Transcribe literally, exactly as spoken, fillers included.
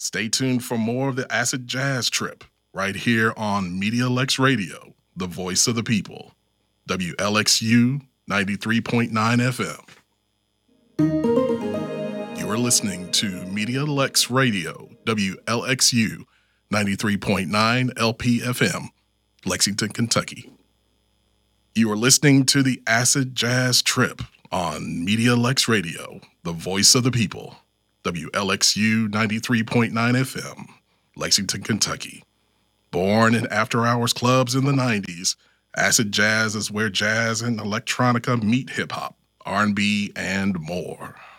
Stay tuned for more of the Acid Jazz Trip right here on Media Lex Radio, the voice of the people. W L X U ninety-three point nine F M. You are listening to Media Lex Radio, W L X U ninety-three point nine L P F M, Lexington, Kentucky. You are listening to the Acid Jazz Trip on Media Lex Radio, the voice of the people. W L X U ninety-three point nine F M, Lexington, Kentucky. Born in after-hours clubs in the nineties, acid jazz is where jazz and electronica meet hip-hop, R and B, and more.